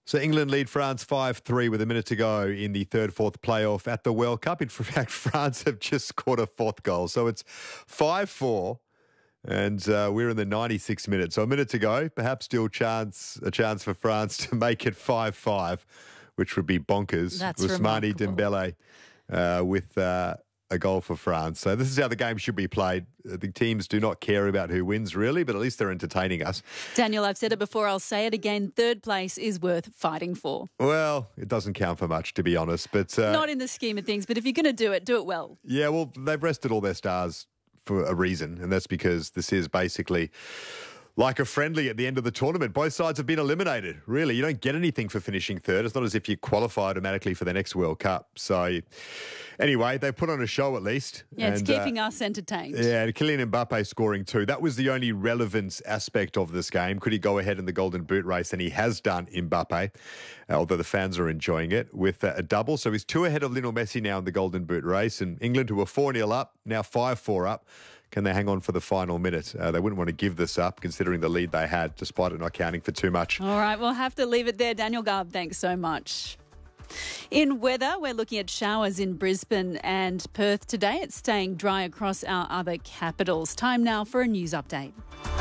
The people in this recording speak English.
So England lead France 5-3 with a minute to go in the third-fourth playoff at the World Cup. In fact, France have just scored a fourth goal. So it's 5-4 and we're in the 96th minute. So a minute to go, perhaps still a chance for France to make it 5-5, which would be bonkers. That's Ousmane remarkable. Dembele with a goal for France. So this is how the game should be played. The teams do not care about who wins, really, but at least they're entertaining us. Daniel, I've said it before, I'll say it again. Third place is worth fighting for. Well, it doesn't count for much, to be honest. But Not in the scheme of things, but if you're going to do it well. yeah, well, they've rested all their stars for a reason, and that's because this is basically like a friendly at the end of the tournament. Both sides have been eliminated, really. You don't get anything for finishing third. It's not as if you qualify automatically for the next World Cup. So anyway, they put on a show at least. Yeah, it's keeping us entertained. Yeah, and Kylian Mbappe scoring too. That was the only relevant aspect of this game. Could he go ahead in the Golden Boot race? And he has done, Mbappe, although the fans are enjoying it, with a double. So he's 2 ahead of Lionel Messi now in the Golden Boot race. And England, who were 4-0 up, now 5-4 up. Can they hang on for the final minute? They wouldn't want to give this up, considering the lead they had, despite it not counting for too much. All right, we'll have to leave it there. Daniel Garb, thanks so much. In weather, we're looking at showers in Brisbane and Perth today. It's staying dry across our other capitals. Time now for a news update.